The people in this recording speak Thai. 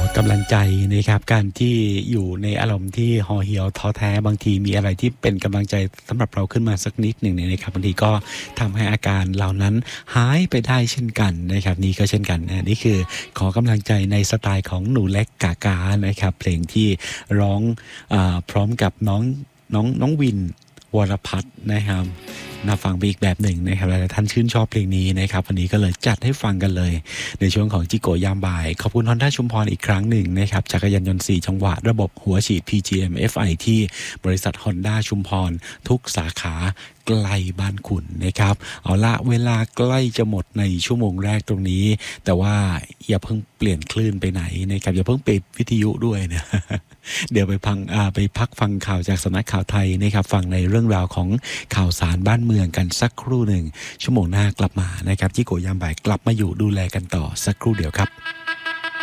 กำลังใจนะครับการที่อยู่ในอารมณ์ที่ห่อเหี่ยวท้อแท้บางทีมีอะไรที่เป็นกำลังใจสำหรับเราขึ้นมาสักนิดหนึ่งเนี่ยนะครับบางทีก็ทำให้อาการเหล่านั้นหายไปได้เช่นกันนะครับนี่ก็เช่นกันนะนี่คือขอกำลังใจในสไตล์ของหนูเล็กกากานะครับเพลงที่ร้องพร้อมกับน้องวินวรพัฒน์นะครับน่าฟังไปอีกแบบหนึ่งนะครับหลายท่านชื่นชอบเพลงนี้นะครับวันนี้ก็เลยจัดให้ฟังกันเลยในช่วงของจิโกยามบ่ายขอบคุณ Honda ชุมพรอีกครั้งหนึ่งนะครับจักรยานยนต์4จังหวะระบบหัวฉีด PGM FI ที่บริษัท Honda ชุมพรทุกสาขาใกล้บ้านคุณนะครับเอาละเวลาใกล้จะหมดในชั่วโมงแรกตรงนี้แต่ว่าอย่าเพิ่งเปลี่ยนคลื่นไปไหนนะครับอย่าเพิ่งปิดวิทยุด้วยนะเดี๋ยวไปพักฟังข่าวจากสำนักข่าวไทยนะครับฟังในเรื่องราวของข่าวสารบ้านเมืองกันสักครู่หนึ่งชั่วโมงหน้ากลับมานะครับที่โกยามบ่ายกลับมาอยู่ดูแลกันต่อสักครู่เดียวครับ